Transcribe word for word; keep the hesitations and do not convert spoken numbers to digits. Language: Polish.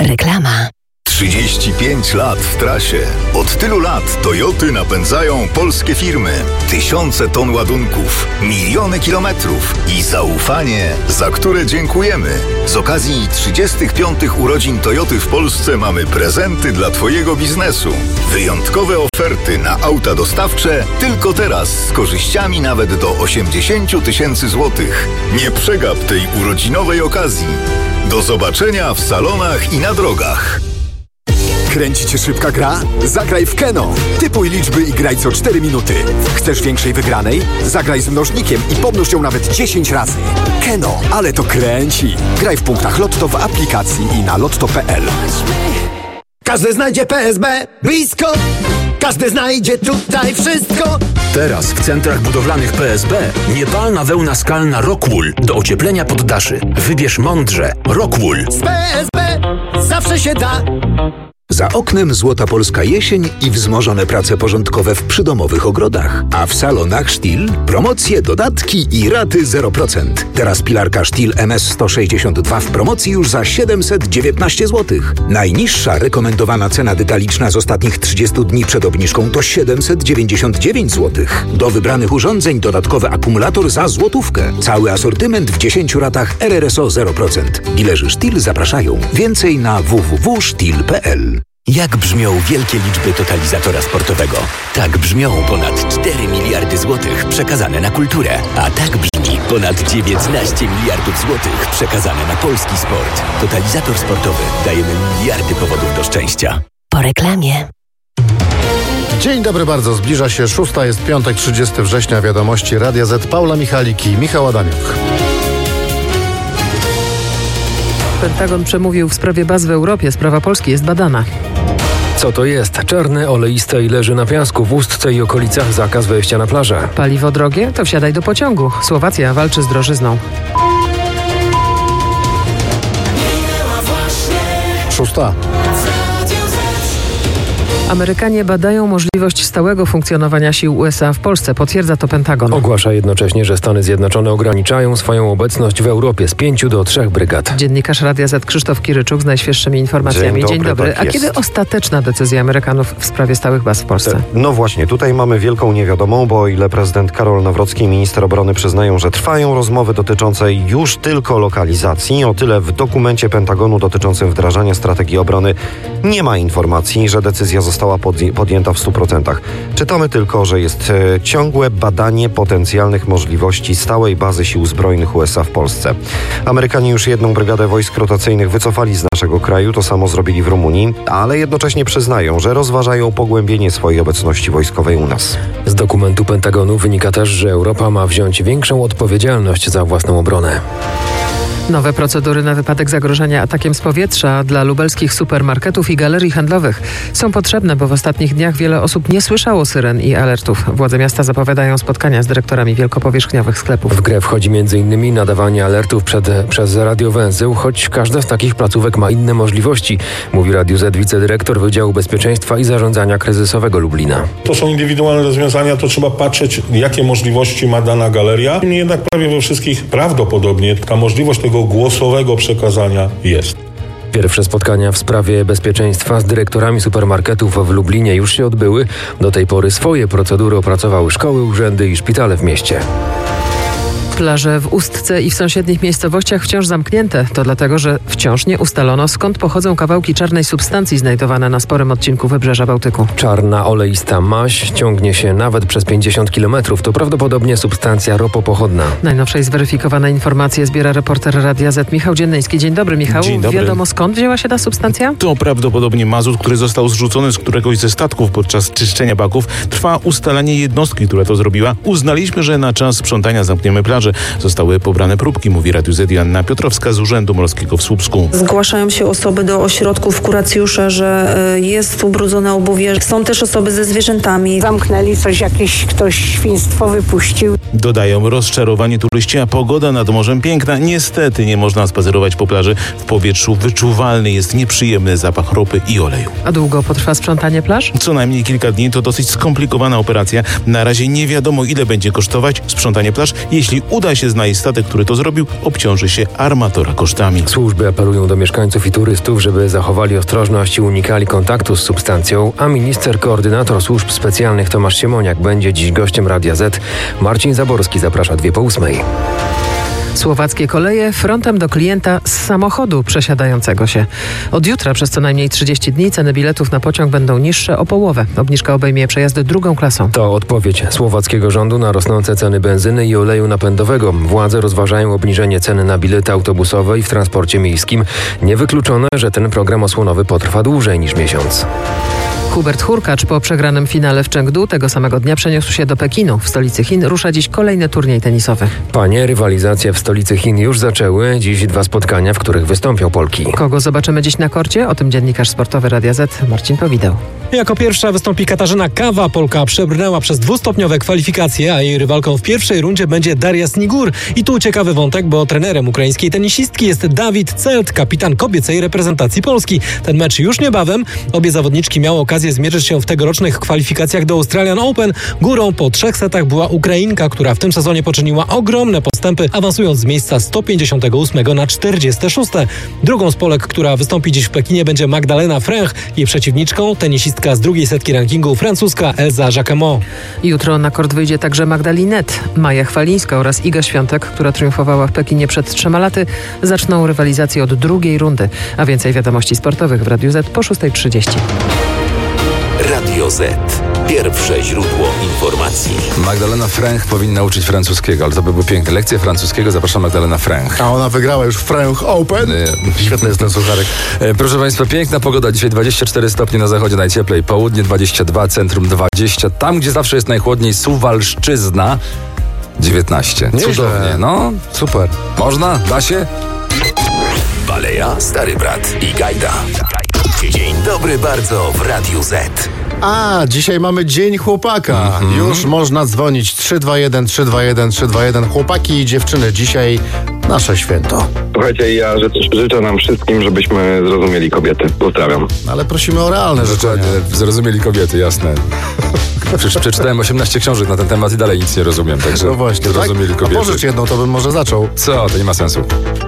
Reklama. trzydzieści pięć lat w trasie. Od tylu lat Toyoty napędzają polskie firmy. Tysiące ton ładunków, miliony kilometrów i zaufanie, za które dziękujemy. Z okazji trzydziestych piątych urodzin Toyoty w Polsce mamy prezenty dla Twojego biznesu. Wyjątkowe oferty na auta dostawcze tylko teraz z korzyściami nawet do osiemdziesiąt tysięcy złotych. Nie przegap tej urodzinowej okazji. Do zobaczenia w salonach i na drogach. Kręci cię szybka gra? Zagraj w Keno. Typuj liczby i graj co cztery minuty. Chcesz większej wygranej? Zagraj z mnożnikiem i pomnóż ją nawet dziesięć razy. Keno, ale to kręci. Graj w punktach Lotto w aplikacji i na lotto kropka p l. Każdy znajdzie P S B blisko. Każdy znajdzie tutaj wszystko. Teraz w centrach budowlanych P S B niepalna wełna skalna Rockwool do ocieplenia poddaszy. Wybierz mądrze. Rockwool. Z P S B zawsze się da. Za oknem złota polska jesień i wzmożone prace porządkowe w przydomowych ogrodach. A w salonach Stihl promocje, dodatki i raty zero procent. Teraz pilarka Stihl M S sto sześćdziesiąt dwa w promocji już za siedemset dziewiętnaście złotych. Najniższa rekomendowana cena detaliczna z ostatnich trzydziestu dni przed obniżką to siedemset dziewięćdziesiąt dziewięć złotych. Do wybranych urządzeń dodatkowy akumulator za złotówkę. Cały asortyment w dziesięciu ratach R R S O zero procent. Dilerzy Stihl zapraszają. Więcej na w w w kropka stihl kropka p l. Jak brzmią wielkie liczby totalizatora sportowego? Tak brzmią ponad cztery miliardy złotych przekazane na kulturę. A tak brzmi ponad dziewiętnaście miliardów złotych przekazane na polski sport. Totalizator sportowy. Dajemy miliardy powodów do szczęścia. Po reklamie. Dzień dobry bardzo. Zbliża się szósta, jest piątek, trzydziestego września. Wiadomości Radia Z. Paula Michalik i Michał Adamiuk. Pentagon przemówił w sprawie baz w Europie. Sprawa Polski jest badana. Co to jest? Czarne, oleiste i leży na piasku w Ustce i okolicach. Zakaz wejścia na plażę. Paliwo drogie? To wsiadaj do pociągu. Słowacja walczy z drożyzną. Szósta. Amerykanie badają możliwość stałego funkcjonowania sił U S A w Polsce. Potwierdza to Pentagon. Ogłasza jednocześnie, że Stany Zjednoczone ograniczają swoją obecność w Europie z pięciu do trzech brygad. Dziennikarz Radia Z Krzysztof Kiryczuk z najświeższymi informacjami. Dzień dobry. Dzień dobry. Tak A jest. kiedy ostateczna decyzja Amerykanów w sprawie stałych baz w Polsce? No właśnie, tutaj mamy wielką niewiadomą, bo o ile prezydent Karol Nawrocki i minister obrony przyznają, że trwają rozmowy dotyczące już tylko lokalizacji, o tyle w dokumencie Pentagonu dotyczącym wdrażania strategii obrony nie ma informacji, że decyzja została podjęta w stu procentach. Czytamy tylko, że jest e, ciągłe badanie potencjalnych możliwości stałej bazy sił zbrojnych U S A w Polsce. Amerykanie już jedną brygadę wojsk rotacyjnych wycofali z naszego kraju, to samo zrobili w Rumunii, ale jednocześnie przyznają, że rozważają pogłębienie swojej obecności wojskowej u nas. Z dokumentu Pentagonu wynika też, że Europa ma wziąć większą odpowiedzialność za własną obronę. Nowe procedury na wypadek zagrożenia atakiem z powietrza dla lubelskich supermarketów i galerii handlowych są potrzebne, bo w ostatnich dniach wiele osób nie słyszało syren i alertów. Władze miasta zapowiadają spotkania z dyrektorami wielkopowierzchniowych sklepów. W grę wchodzi między innymi nadawanie alertów przed, przez radiowęzeł, choć każda z takich placówek ma inne możliwości, mówi Radiu Z wicedyrektor Wydziału Bezpieczeństwa i Zarządzania Kryzysowego Lublina. To są indywidualne rozwiązania, to trzeba patrzeć, jakie możliwości ma dana galeria. Niemniej jednak prawie we wszystkich prawdopodobnie ta możliwość tego głosowego przekazania jest. Pierwsze spotkania w sprawie bezpieczeństwa z dyrektorami supermarketów w Lublinie już się odbyły. Do tej pory swoje procedury opracowały szkoły, urzędy i szpitale w mieście. Plaże w Ustce i w sąsiednich miejscowościach wciąż zamknięte. To dlatego, że wciąż nie ustalono, skąd pochodzą kawałki czarnej substancji znajdowane na sporym odcinku Wybrzeża Bałtyku. Czarna, oleista maź ciągnie się nawet przez pięćdziesiąt kilometrów. To prawdopodobnie substancja ropopochodna. Najnowsze i zweryfikowane informacje zbiera reporter Radia Z Michał Dziennyjski. Dzień dobry, Michał. Dzień dobry. Wiadomo, skąd wzięła się ta substancja? To prawdopodobnie mazut, który został zrzucony z któregoś ze statków podczas czyszczenia baków. Trwa ustalanie jednostki, która to zrobiła. Uznaliśmy, że na czas sprzątania zamkniemy plażę. Zostały pobrane próbki, mówi Radiu Z Joanna Piotrowska z Urzędu Morskiego w Słupsku. Zgłaszają się osoby do ośrodków kuracjusze, że jest ubrudzone obuwie. Są też osoby ze zwierzętami. Zamknęli coś, jakieś ktoś świństwo wypuścił. Dodają rozczarowani turyści, a pogoda nad morzem piękna. Niestety nie można spacerować po plaży. W powietrzu wyczuwalny jest nieprzyjemny zapach ropy i oleju. A długo potrwa sprzątanie plaż? Co najmniej kilka dni. To dosyć skomplikowana operacja. Na razie nie wiadomo, ile będzie kosztować sprzątanie plaż. Jeśli uda się znaleźć statek, który to zrobił, obciąży się armatora kosztami. Służby apelują do mieszkańców i turystów, żeby zachowali ostrożność i unikali kontaktu z substancją, a minister koordynator służb specjalnych Tomasz Siemoniak będzie dziś gościem Radia Z. Marcin Zaborski zaprasza dwie po ósmej. Słowackie koleje frontem do klienta z samochodu przesiadającego się. Od jutra przez co najmniej trzydzieści dni ceny biletów na pociąg będą niższe o połowę. Obniżka obejmie przejazdy drugą klasą. To odpowiedź słowackiego rządu na rosnące ceny benzyny i oleju napędowego. Władze rozważają obniżenie ceny na bilety autobusowe i w transporcie miejskim. Niewykluczone, że ten program osłonowy potrwa dłużej niż miesiąc. Hubert Hurkacz po przegranym finale w Chengdu tego samego dnia przeniósł się do Pekinu. W stolicy Chin rusza dziś kolejny turniej tenisowy. Panie, rywalizacje w stolicy Chin już zaczęły. Dziś dwa spotkania, w których wystąpią Polki. Kogo zobaczymy dziś na korcie? O tym dziennikarz sportowy Radia Z Marcin Powideł. Jako pierwsza wystąpi Katarzyna Kawa. Polka przebrnęła przez dwustopniowe kwalifikacje, a jej rywalką w pierwszej rundzie będzie Daria Snigur. I tu ciekawy wątek, bo trenerem ukraińskiej tenisistki jest Dawid Celt, kapitan kobiecej reprezentacji Polski. Ten mecz już niebawem. Obie zawodniczki miały okazję zmierzyć się w tegorocznych kwalifikacjach do Australian Open. Górą po trzech setach była Ukrainka, która w tym sezonie poczyniła ogromne postępy, awansując z miejsca sto pięćdziesiątego ósmego na czterdzieste szóste. Drugą z Polek, która wystąpi dziś w Pekinie, będzie Magdalena Fręch. Jej przeciwniczką tenisistka z drugiej setki rankingu, francuska Elza Jacquemot. Jutro na kort wyjdzie także Magdalinet. Maja Chwalińska oraz Iga Świątek, która triumfowała w Pekinie przed trzema laty, zaczną rywalizację od drugiej rundy. A więcej wiadomości sportowych w Radiu Z po szósta trzydzieści. Radio Z. Pierwsze źródło informacji. Magdalena Fręch powinna uczyć francuskiego, ale to by były piękne lekcje francuskiego. Zapraszam Magdalena Fręch. A ona wygrała już Fręch Open. Świetny jest ten sucharek. E, proszę Państwa, piękna pogoda. Dzisiaj dwadzieścia cztery stopnie na zachodzie, najcieplej. Południe dwadzieścia dwa, centrum dwadzieścia. Tam, gdzie zawsze jest najchłodniej, Suwalszczyzna dziewiętnaście. Nieźle. Cudownie, no. Super. Można? Da się? Baleja, Stary Brat i Gajda. Dzień dobry bardzo w Radiu Z. A, dzisiaj mamy Dzień Chłopaka. Mm-hmm. Już można dzwonić trzy dwa jeden, trzy dwa jeden, trzy dwa jeden. Chłopaki i dziewczyny, dzisiaj nasze święto. Słuchajcie, ja życzę, życzę nam wszystkim, żebyśmy zrozumieli kobiety. Pozdrawiam. Ale prosimy o realne życzenia. Zrozumieli kobiety, jasne. Przecież przeczytałem osiemnaście książek na ten temat i dalej nic nie rozumiem, także no właśnie, zrozumieli tak? kobiety. A pożycz jedną, to bym może zaczął. Co? To nie ma sensu.